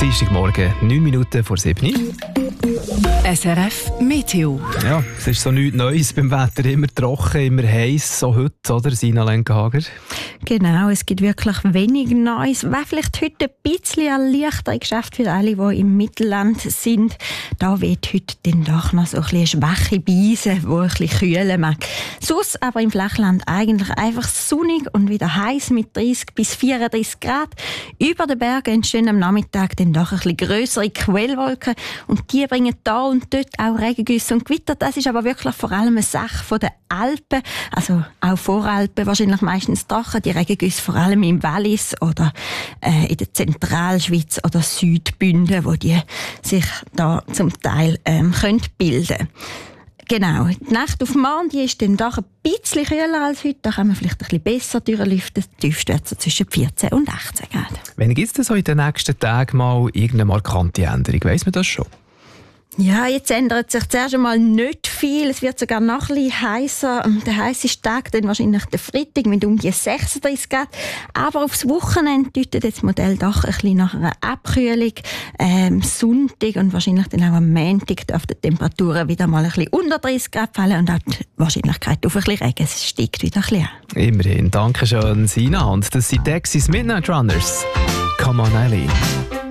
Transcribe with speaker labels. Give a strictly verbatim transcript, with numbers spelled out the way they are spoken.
Speaker 1: Dienstagmorgen, neun Minuten vor sieben.
Speaker 2: S R F Meteo.
Speaker 1: Ja, es ist so nichts Neues beim Wetter. Immer trocken, immer heiß, so heute, oder, Sina Lenkenhager?
Speaker 3: Genau, es gibt wirklich wenig Neues. Wäre vielleicht heute ein bisschen erleichtert Geschäft für alle, die im Mittelland sind. Da weht heute den Tag noch so ein bisschen eine schwache Brise, die ein bisschen kühlen mag. Sonst aber im Flachland eigentlich einfach sonnig und wieder heiß mit dreißig bis vierunddreißig Grad. Über den Bergen entstehen am Nachmittag dann doch ein bisschen grössere Quellwolken und die bringen da und dort auch Regengüsse und Gewitter. Das ist aber wirklich vor allem eine Sache der Alpen, also auch Voralpen wahrscheinlich meistens trocken, die Regengüsse vor allem im Wallis oder äh, in der Zentralschweiz oder Südbünden, wo die sich da zum Teil ähm, können bilden. Genau, die Nacht auf morgen die ist dann doch ein bisschen kühler als heute. Da kann man vielleicht ein bisschen besser durchlüften. Die tiefste wird so zwischen vierzehn und achtzehn Grad.
Speaker 1: Wann gibt es denn so in den nächsten Tagen mal irgendeine markante Änderung? Weiss man das schon?
Speaker 3: Ja, jetzt ändert sich zuerst einmal nicht viel. Es wird sogar noch ein bisschen heißer. Der heisseste Tag dann wahrscheinlich der Freitag mit um die sechsunddreißig Grad. Aber aufs Wochenende deutet das Modell doch ein bisschen nach einer Abkühlung. Ähm, Sonntag und wahrscheinlich dann auch am Montag dürfen die Temperaturen wieder mal ein bisschen unter dreißig Grad fallen und auch die Wahrscheinlichkeit auf ein bisschen Regen steigt wieder ein bisschen an.
Speaker 1: Immerhin. Danke schön, Sina. Und das sind Dexys Midnight Runners. Come on, Eileen.